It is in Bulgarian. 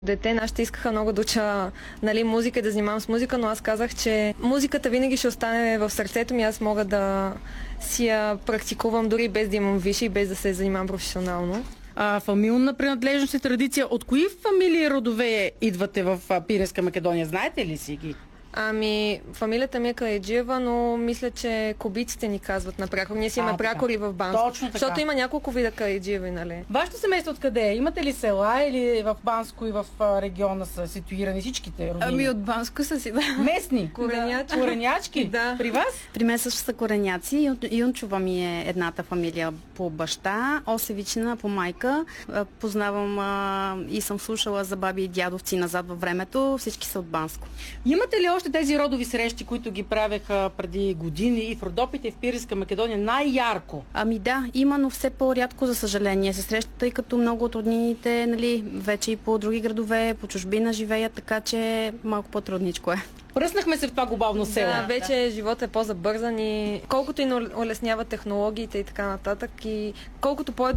дете, нашите искаха много да уча музика и да занимавам с музика, но аз казах, че музиката винаги ще остане в сърцето ми, аз мога да си я практикувам дори без да имам висше и без да се занимавам професионално. Фамилна принадлежност и традиция. От кои фамилии родове идвате в Пиринска Македония? Знаете ли си ги? Фамилията ми е Караджиева, но мисля, че кубиците ни казват на прякор. Ние си имаме прякори в Банско. Точно така. Защото има няколко вида Караджиеви, нали? Вашето семейство откъде е? Имате ли села или в Банско и в региона са ситуирани всичките родини? От Банско са си, да. Местни? Коренячки. Коренячки? Да. При вас? При мен също са кореняци. Юнчова ми е едната фамилия по баща, Осевична по майка. Познавам и съм слушала за баби и дядовци назад във времето. Всички са от Банско. Имате ли още тези родови срещи, които ги правеха преди години и в Родопите и в Пиринска Македония най-ярко? Да, има, но все по-рядко, за съжаление, се срещат, тъй като много от роднините, вече и по други градове, по чужбина живеят, така че малко по-трудничко е. Пръснахме се в това глобално село. Да, вече животът е по-забързан и колкото и улеснява технологиите и така нататък, и колкото